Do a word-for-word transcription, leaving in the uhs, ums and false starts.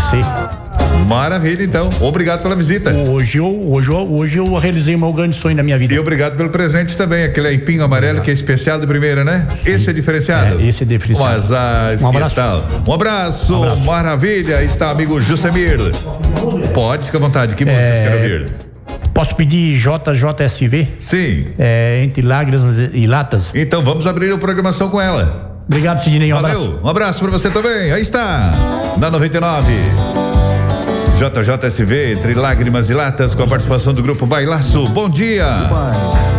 você. Maravilha, então. Obrigado pela visita. Hoje eu, hoje eu, hoje eu realizei o meu grande sonho da minha vida. E obrigado pelo presente também, aquele aipinho amarelo obrigado. Que é especial de primeira, né? Sim. Esse é diferenciado? É, esse é diferenciado. Mas, ah, um abraço. Tal? Um abraço. Um abraço. Maravilha. Está amigo Jussemir. Pode, fica à vontade. Que música é... você quer ouvir? Posso pedir J J S V? Sim. É, entre lágrimas e latas. Então vamos abrir a programação com ela. Obrigado, Sidney. Um Valeu. abraço. Um abraço pra você também. Aí está. Na noventa e nove. J J S V, entre lágrimas e latas, com a participação do grupo Bailaço. Bom dia.